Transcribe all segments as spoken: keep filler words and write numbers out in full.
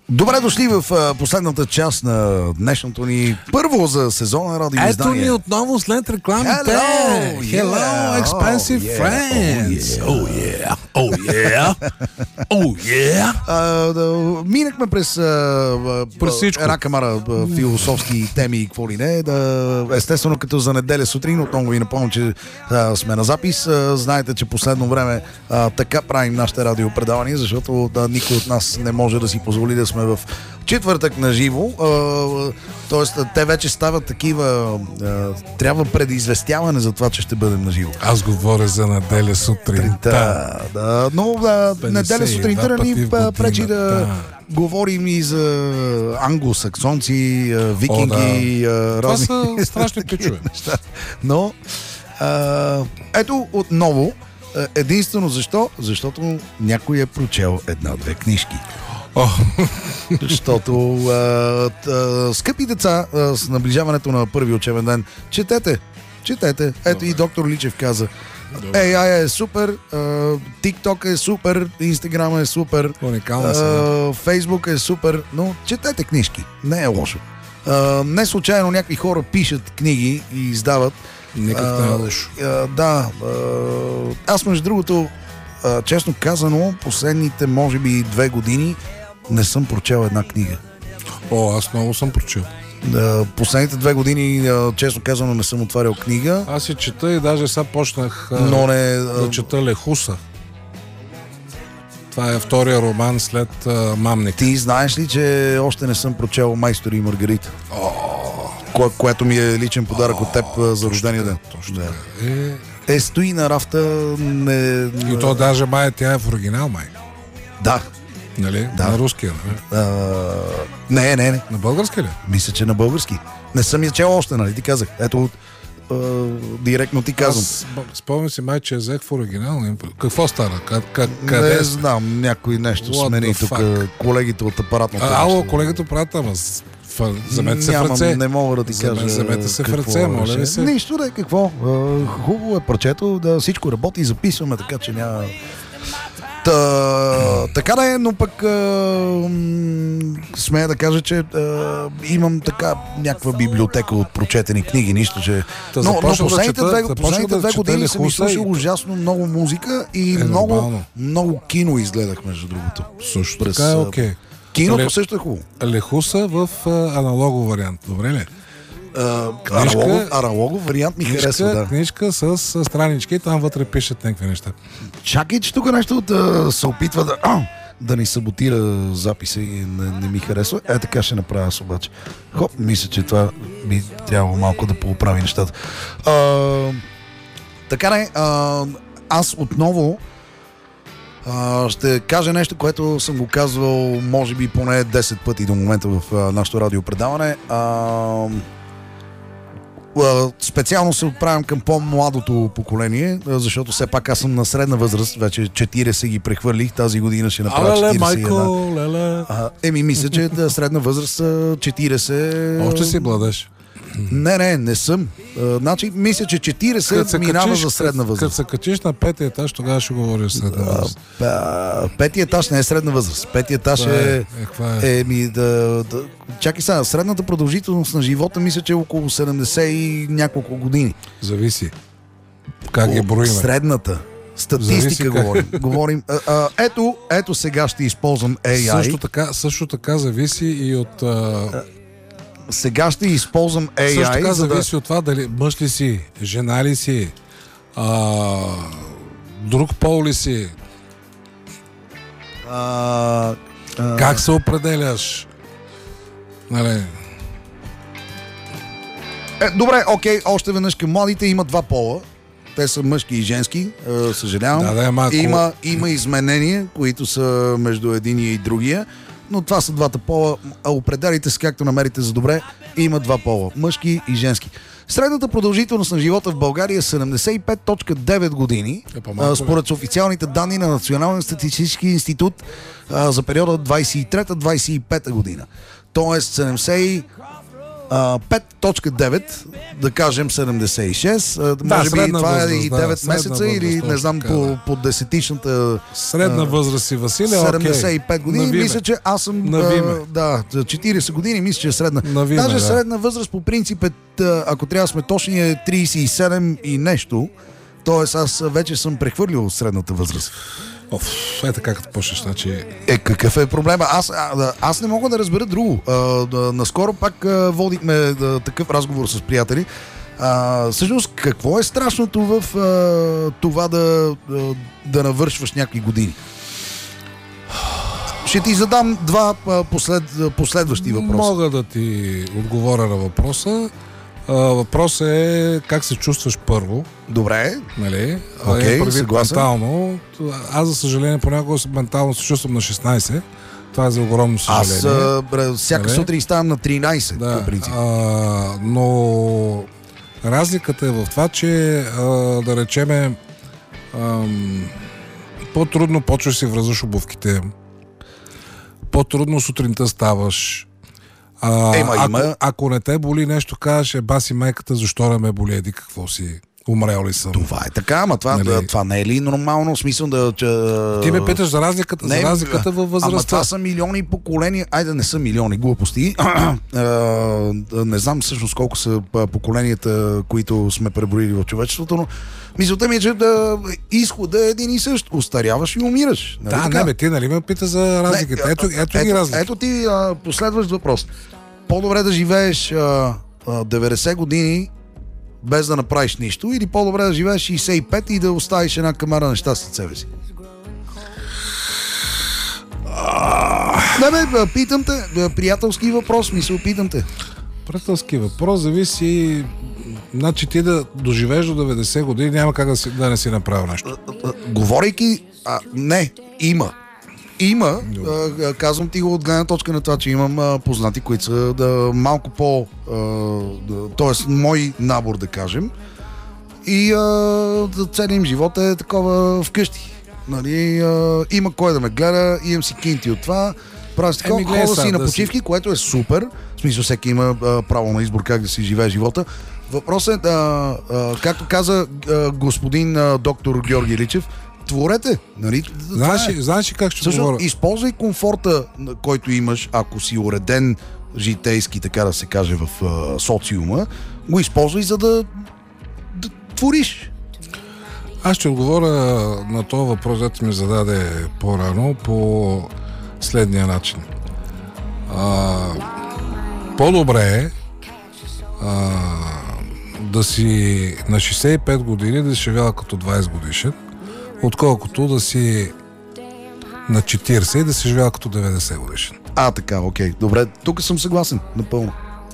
Добре дошли в uh, последната част на днешното ни първо за сезона радиоиздание. Ето ни отново след рекламите. Hello, Hello, yeah, expensive oh, yeah, friends. Oh yeah, oh yeah, oh yeah. Uh, да, минахме през, uh, през всичко. една камара uh, философски теми и какво ли не. Да, естествено, като за неделя сутрин, отново ви напомням, че uh, сме на запис. Uh, знаете, че последно време uh, така правим нашите радиопредавания, защото uh, никой от нас не може да си позволи да сме в четвъртък на живо. Тоест, те вече стават такива. А, трябва предизвестяване за това, че ще бъдем на живо. Аз говоря за неделя сутринта. Да, да, но да, неделя сутринта ни пречи да говорим и за англосаксонци, викинги, О, да. разни. Това са страшни пичове. Но а, ето отново единствено защо? Защото някой е прочел една-две книжки. Oh. Защото а, а, скъпи деца, а, с наближаването на първи учебен ден, четете, четете. Ето Добре. И доктор Личев каза, ей ай е супер, а, TikTok е супер, Instagram е супер, а, Фейсбук е супер, но четете книжки, не е лошо. А, не случайно някакви хора пишат книги и издават. Никак не е лошо. А, да, а, аз между другото, а, честно казано, последните може би две години не съм прочел една книга. О, аз много съм прочел. Да, последните две години, честно казано, не съм отварял книга. Аз си чета и даже сега почнах но не, да чета Лехуса. Това е втория роман след uh, Мамник. Ти знаеш ли, че още не съм прочел Майстори и Маргарита? О, Ко- което ми е личен подарък О, от теб за рождения ден. Точно да. Е... е, стои на рафта. Не... И то даже май тя е в оригинал, май. Да. Нали? Да. На руския, нали? А, не, не, не. На български ли? Мисля, че на български. Не съм я чел още, нали? Ти казах. Ето, а, директно ти казвам. Аз спомням си май, че взех в оригинал. Какво стана? Къде, къде не знам, някой нещо What смени тук. Колегите от апаратната. А, ало, колегата прата, ама вземете се в ръце. Не мога да ти кажа. Вземете се в ръце, моля ви се. Нищо да е, какво. Хубаво е парчето, да всичко работи и записваме, така че няма... Та, така да е, но пък а, м- смея да кажа, че а, имам така някаква библиотека от прочетени книги, нищо, че... Та но, но последните да две, чета, последните да две години съм изслушал и... ужасно много музика и е, много, много кино изгледах, между другото. Също през, така е окей. Okay. Киното Ле... също е хубаво. Лехуса в а, аналогов вариант, добре ли? Uh, книжка, аналогов, аналогов вариант ми книжка, харесва, да. Книжка с, с странички и там вътре пишат някакви неща. Чакай, че тук нещо да се опитва да, да ни саботира записа и не, не ми харесва. Е, така ще направя аз обаче. Хоп, мисля, че това би трябвало малко да поправи нещата. Uh, така не, uh, аз отново Uh, ще кажа нещо, което съм го казвал може би поне десет пъти до момента в uh, нашото радиопредаване. Uh, uh, специално се отправям към по-младото поколение, uh, защото все пак аз съм на средна възраст, вече четирийсет ги прехвърлих, тази година ще направя четирийсет и една. Майко, леле. Uh, еми, мисля, че да, средна възраст четирийсет... Още си младеж. Не, не, не съм. А, значи, мисля, че четирийсет минава качиш, за средна възраст. Като се качиш на петия етаж, тогава ще говориш средна възраст. А, петия етаж не е средна възраст. Петия етаж това е... е, е, е ми, да, да, чакай сега, средната продължителност на живота мисля, че е около седемдесет и няколко години. Зависи. Как ги броиме? Средната. Статистика говорим. говорим а, а, ето, ето сега ще използвам ей ай. Също така, също така зависи и от... А... Сега ще използвам ей ай. Също така за зависи да... от това дали мъж ли си, жена ли си, а, друг пол ли си, а, а... как се определяш. Нали? Е, добре, окей, още веднъж към младите има два пола. Те са мъжки и женски, е, съжалявам. Да, да, малко... има, има изменения, които са между единия и другия, но това са двата пола. Определите се както намерите за добре. Има два пола, мъжки и женски. Средната продължителност на живота в България е седемдесет и пет цяло и девет години, е, според официалните данни на Националния статистически институт за периода двайсет и трета - двайсет и пета година. Тоест седемдесет и А, пет цяло и девет, да кажем седемдесет и шест, а, Да, може би средна това възраст, е и да, девет средна месеца възраст, или не точно знам така, по, да. по десетичната Средна а, възраст и Василия, седемдесет и пет окей. години, Навиме. мисля, че аз съм Навиме. а, да, за четирийсет години, мисля, че е средна. Навиме, Даже да. средна възраст по принцип е, т- ако трябва да сме точни, е трийсет и седем и нещо. Тоест аз вече съм прехвърлил средната възраст. Оф, е така като почнеш, значи... Е, какъв е проблема? Аз, а, аз не мога да разбера друго. А, да, наскоро пак а, водихме да, такъв разговор с приятели. А, всъщност, какво е страшното в а, това да, да, да навършваш някакви години? Ще ти задам два а, послед, последващи въпроса. Мога да ти отговоря на въпроса. А, въпросът е как се чувстваш първо, Добре. нали? Окей, А, предвид съгласен. ментално. Аз, за съжаление, понякога ментално се чувствам на шестнайсет. Това е за огромно съжаление. Аз а, бре, всяка Нали? сутрин ставам на тринайсет, Да, по принцип. а, но разликата е в това, че а, да речеме ам, по-трудно почваш си връзваш обувките, по-трудно сутринта ставаш. А, Ема, ако, има- ако не те боли нещо, кажеш, е, баси майката, защо не ме боли, еди какво си, умрял ли съм? Това е така, ама това, Нали? да, това не е ли нормално? В смисъл да... Че, Ти ме питаш за разликата, за разликата във Ама възрастта. това са милиони поколения. Айде, не са милиони глупости. А, не знам всъщност колко са а, поколенията, които сме преброили в човечеството, но мисълта ми е, че да, изходът е един и същ. Остаряваш и умираш. Нали Да, така? не бе, ти нали ме пита за разликата. Не, Ето, ето, ги ето, разлики. ето ти а, последващ въпрос. По-добре да живееш а, а, деветдесет години без да направиш нищо, или по-добре да живееш шейсет и пет и да оставиш една камара неща след себе си? Не бе, питам те, приятелски въпрос, мисъл, питам те. Приятелски въпрос зависи. Значи ти да доживееш до деветдесет години, няма как да, си, да не си направил нещо. А, Говорейки, а, не, има. Има, а, казвам ти го от гледна точка на това, че имам а, познати, които са да, малко по... А, да, т.е. мой набор, да кажем. И а, да, целият им живот е такова вкъщи. Нали, а, има кой да ме гледа, имам си кинти от това. Правя си такова, Еми, гледай хода сега, си на да си- почивки, което е супер. В смисъл, всеки има а, право на избор как да си живее живота. Въпросът е, а, а, както каза а, господин а, доктор Георги Личев, творете. Нали? Знаеш, Това е. ли- знаеш ли как ще Всъщност, говоря? използвай комфорта, на който имаш, ако си уреден житейски, така да се каже, в а, социума, го използвай, за да, да твориш. Аз ще отговоря на този въпрос, който ми зададе по-рано, по следния начин. А, по-добре е а, да си на шейсет и пет години да си живял като двайсет годишен, отколкото да си на четирийсет и да си живял като деветдесет годишен. А, така, окей. Добре, тук съм съгласен, напълно.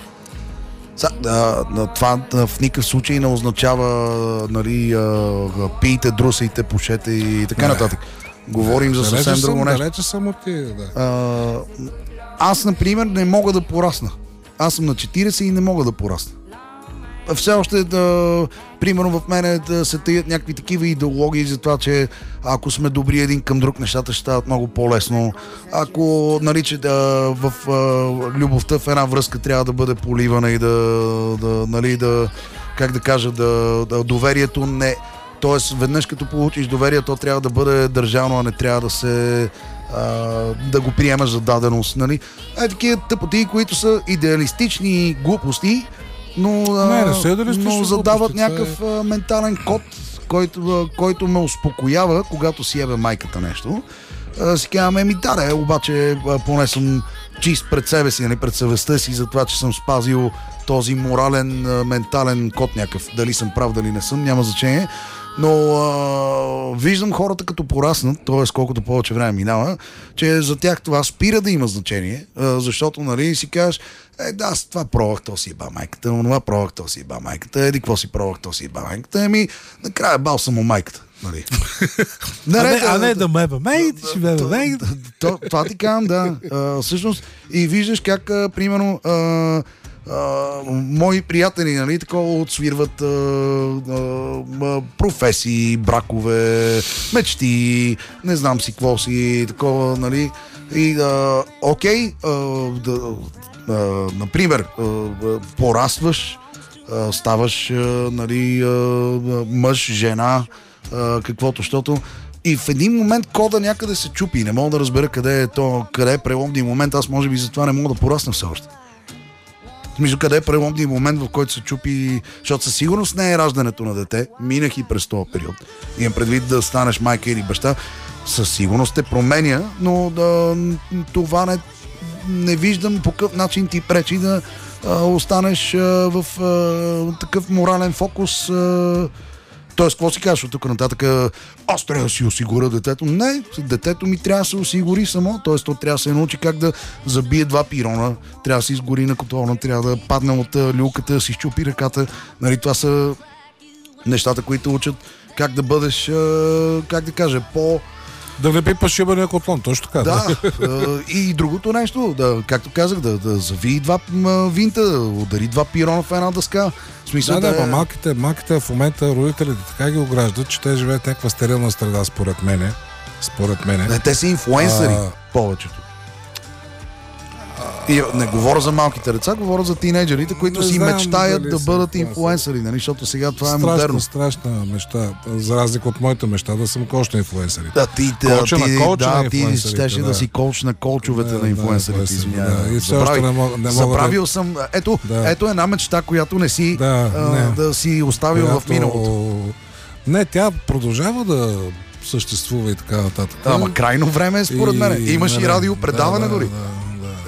Са, а, а, това а, в никакъв случай не означава, нали, а, а, пийте, друсайте, пушете и така Не. нататък. Говорим за Далече съвсем съм, друго нещо. далече съм от тия, да. А, аз, например, не мога да порасна. Аз съм на четирийсет и не мога да порасна. Все още да, примерно в мене да се таят някакви такива идеологии за това, че ако сме добри един към друг, нещата ще стават много по-лесно. Ако, нали, че да, в а, любовта в една връзка трябва да бъде поливана и да, да нали, да, как да кажа, да, да доверието не... Тоест, веднъж като получиш доверие, то трябва да бъде държано, а не трябва да се... А, да го приемаш за даденост, нали? Е, такива тъпоти, които са идеалистични глупости, но, а, Не, не са идеалистични но задават глупости, това някакъв а, ментален код, който, а, който ме успокоява, когато си ебе майката нещо. А, си казвам, еми да, да, обаче а, поне съм чист пред себе си, нали, пред съвестта си, за това, че съм спазил този морален, а, ментален код някакъв. Дали съм прав, дали не съм, няма значение. Но а, виждам хората като пораснат, т.е. колкото повече време минава, че за тях това спира да има значение, а, защото, нали, си кажеш, е, да, аз това пробвах, то си еба майката, онова пробвах, то си еба майката, еди, какво си пробвах, то си еба майката, еми, накрая бал съм у майката, нали. А не, а не да ме бе, мей, ти ще бе, бе, мей. То- Това ти казвам, да. А, всъщност, и виждаш как, а, примерно, а, а, мои приятели, нали, такова отсвирват а, а, а, професии, бракове, мечти, не знам си какво си, такова, нали. И, а, окей, а, да, а, например, а, порастваш, а, ставаш а, нали, а, мъж, жена, а, каквото, защото и в един момент кода някъде се чупи. Не мога да разбера къде е то, къде е преломния момент. Аз може би затова не мога да порасна все още. Между къде е преломния момент, в който се чупи, защото със сигурност не е раждането на дете. Минах и през този период. Имам предвид да станеш майка или баща. Със сигурност те променя, но да, това не, не виждам по какъв начин ти пречи да а, останеш а, в а, такъв морален фокус. А, Тоест, какво си кажеш от тук нататък? Аз трябва да си осигуря детето. Не, детето ми трябва да се осигури само. Тоест, то трябва да се научи как да забие два пирона, трябва да се изгори на котона, трябва да падне от люлката, да си щупи ръката. Нали, това са нещата, които учат как да бъдеш, как да кажа, по... Да не пипаш шибания котлон, точно така. Да, и другото нещо, да, както казах, да, да зави два винта, да удари два пирона в една дъска. В смисъл да, да, да, е... малките, малките в момента родителите така ги ограждат, че те живеят в някаква стерилна среда, според мене. Според мене. Не, те са инфлуенсъри, а... повечето. И не говоря за малките деца, говоря за тинейджерите, които не си знам, мечтаят да бъдат инфлуенсъри, инфлуенсъри, нали? Защото сега това страшна, е модерно. Страшна мечта, за разлика от моята мечта, да съм коуч на инфлуенсъри. Да, ти, да, Колча ти, на колча да, на ти инфлуенсърите, щеше да. да си коуч на колчовете Да, на инфлуенсърите, да, извинявай. да, и все още не мога- не мога Забравил да- съм, ето, Да. ето една мечта, която не си Да, а, не. да си оставил в Която- миналото. Не, тя продължава да съществува и така нататък. Ама крайно време е според И- мен. Имаш да, и радиопредаване да, дори. Да, да.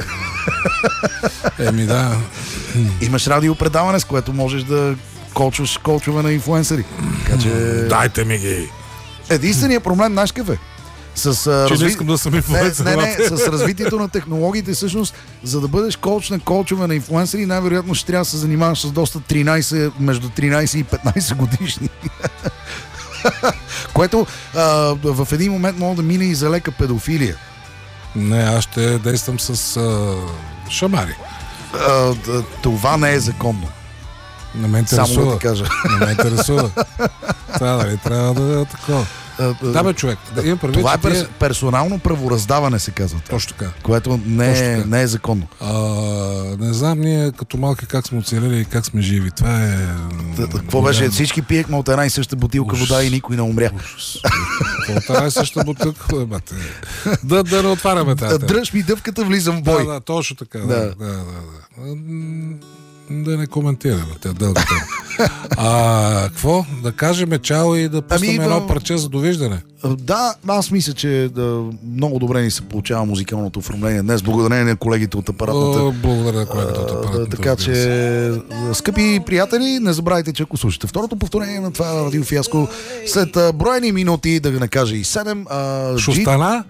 Еми да. Имаш радиопредаване, с което можеш да колчваш колчове на инфлуенсъри. Така че... Дайте ми ги. Единственият проблем, знаеш какъв е? С, а, Че разви- не искам да съм Не, инфлуенсър. не, не, с развитието на технологиите, всъщност, за да бъдеш коуч на колчове на инфлуенсъри, най-вероятно ще трябва да се занимаваш с доста тринайсет, между тринайсет и петнайсет годишни. Което а, в един момент може да мине и за лека педофилия. Не, аз ще действам с а, шамари. А, д- това не е законно. Не ме Само да интересува. ти кажа. Не ме интересува. Това дали трябва да е такова. А, а, Да, бе, човек. Да имам предвид, това е че тия- перс, персонално правораздаване, се казва това. Точно така. Което не Точно е, така. не е законно. А, не знам ние като малки как сме оцелели и как сме живи. Това е... Т- т- Какво беше? Всички пиехме от една и съща бутилка Ужас. вода и никой не умря. Това е същата бутилка. бе, бате. Да, да не отваряме тази. тема. Дръж ми дъвката, влизам в бой. Да, да, точно така. Да, Да. да, да. да, М, да не коментираме тя дълга тема. А, какво? Да кажем чао и да пуснем Ами, едно да. парче за довиждане. Да, аз мисля, че да, много добре ни се получава музикалното оформление днес, благодарение на колегите от апаратната. О, благодаря, колегата от А, апаратната. така разбира че, се. скъпи приятели, не забравяйте, че ако слушате второто повторение на това радиофиаско, след а, броени минути, да не кажа и седем, а, Шустана,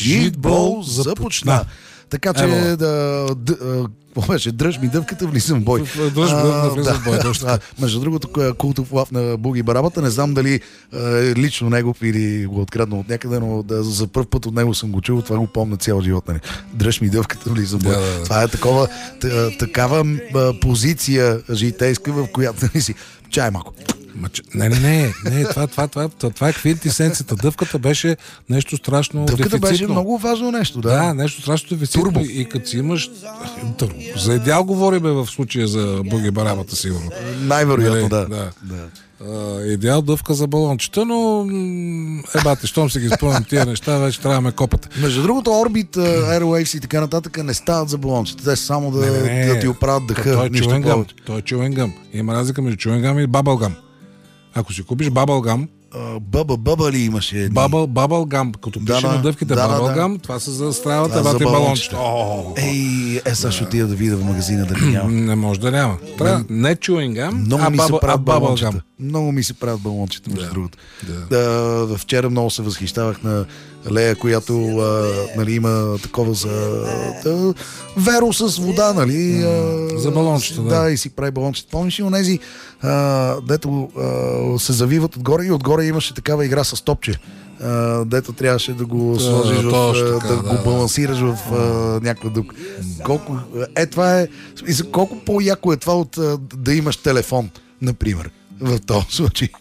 Житбол започна. Така че, Ево. да, д, а, какво беше? Дръж ми дъвката, влизам в бой. Дръж ми дъвката, А, влизам в бой, точно да. Между другото, кой е култов лав на Буги Барабата, не знам дали е лично негов или го откраднал от някъде, но да, за първ път от него съм го чул, това го помня цял живот. Нали. Дръж ми дъвката, влизам в бой. Да, да, да. Това е такова, т- такава а, позиция житейска, в която нали си, чай малко. Ма, че- не, не, не, не това, това, това, това, това е квинтесенцията. Дъвката беше нещо страшно Дъвката дефицитно. беше много важно нещо, да. Да, нещо страшно дефицитно. Турбо. И като си имаш... Турбо. За идеал говориме в случая за Буги Барабата, сигурно. Най-вероятно, Нали, да. да. да. А, идеал дъвка за балончета, но м, е, бате, щом си ги спомням тия неща, вече трябва да ме копате. Между другото, Orbit, Airwaves и така нататък не стават за балончета. Те са само да, Не, не, не. да ти оправят дъха. Той е нищо чуенгъм. повече. Той е чуенгъм. Има разлика между чуенгъм и бабългъм. Ако си купиш бабългъм, А, Бъба, бъба ли имаше? едни? бабъл, бабългъм, като Да, пише да. на дъвките Да, да, бабългъм, това са за стравата, Това за бате балончета. балончета. Ей, е, сега ще отида да видя в магазина да ги няма. Не може да няма. Трябва не чуенгъм, Много а, ми се бабъл, а правят балончета. бабългъм. Много ми се правят балончета, между Да, другото. да. Да, вчера много се възхищавах на Лея, която а, нали, има такова за да, веро с вода, нали? А, За балончета, да. Да, и си прави балончета. Помниш ли онези, а, дето а, се завиват отгоре и отгоре имаше такава игра с топче. Uh, дето трябваше да го Да, сложиш, в, точно а, така, да, да, го да. балансираш в uh, някаква дук. Колко, е, това е. И за колко по-яко е това от uh, да имаш телефон, например, в този случай.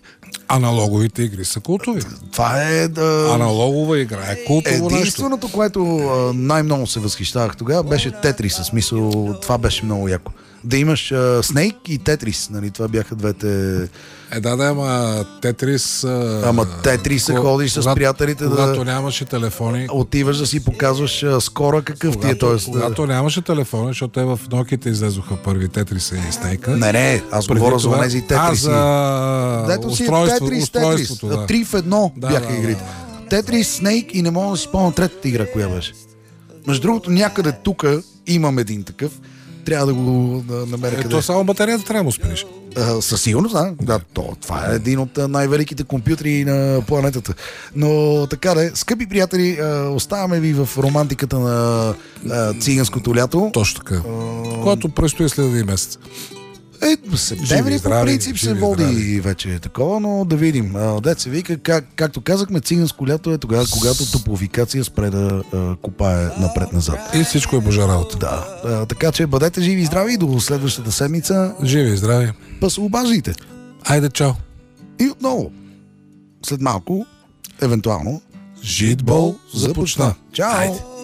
Аналоговите игри са култови. Това е да... Аналогова игра е култово нещо. Единственото, което а, най-много се възхищавах тогава, беше Тетрис. В смисъл, това беше много яко. Да имаш а, Снейк и Тетрис, нали? Това бяха двете... Е, да, да, ама Тетрис... А, ама Тетрис се ходиш с приятелите когато да... Когато нямаше телефони... Отиваш да си показваш а, скоро какъв когато, ти е, тоест... Когато нямаше телефони, защото те в Nokia излезоха първи Тетриса и Снейка. Не, не, аз Преди говоря това... за тези Тетриси. А, за Дето си устройство, Тетрис, устройството, Тетрис. да. Три в едно Да, бяха да, игрите. да. Тетрис, Снейк и не мога да си спомня третата игра, коя беше. Между другото, някъде тук имам един такъв. Трябва да го да намеря къде. Ето само батерията трябва да му спиниш. Uh, със сигурност, да. да то, това е един от uh, най-великите компютри на планетата. Но така да е. Скъпи приятели, uh, оставаме ви в романтиката на uh, циганското лято. Точно така. Uh... Когато предстои след един месец. Е, септември по принцип се води здрави. вече такова, но да видим. Дет се вика, как, както казахме, циганско лято е тогава, когато топлофикация спре да а, копае напред-назад. И всичко е божа работа. Да, а, така че бъдете живи и здрави до следващата седмица. Живи и здрави. Па се обаждайте. Айде, чао. И отново, след малко, евентуално, Житбол започна. Чао! Айде.